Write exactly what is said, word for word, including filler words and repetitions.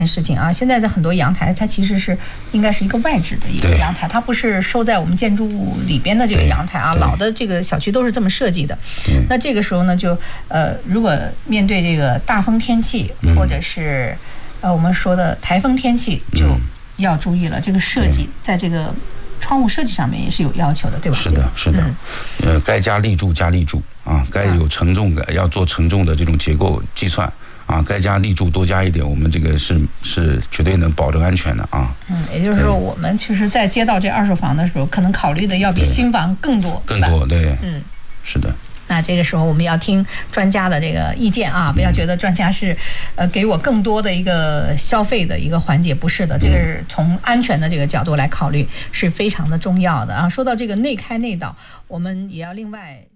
事情啊，现在的很多阳台，它其实是应该是一个外置的一个阳台，它不是收在我们建筑物里边的这个阳台啊。老的这个小区都是这么设计的。那这个时候呢，就呃，如果面对这个大风天气，嗯、或者是呃我们说的台风天气，就要注意了。这个设计在这个窗户设计上面也是有要求的，对吧？ 是的，是的。嗯、呃，该加立柱加立柱啊，该有承重的、啊、要做承重的这种结构计算。啊，该加立柱多加一点，我们这个是是绝对能保证安全的啊。 嗯，也就是说，我们其实，在接到这二手房的时候，可能考虑的要比新房更多， 更多，对， 嗯， 是的。 那这个时候我们要听专家的这个意见啊，不要觉得专家是呃给我更多的一个消费的一个环节，不是的，这个是从安全的这个角度来考虑，是非常的重要的啊。说到这个内开内导，我们也要另外。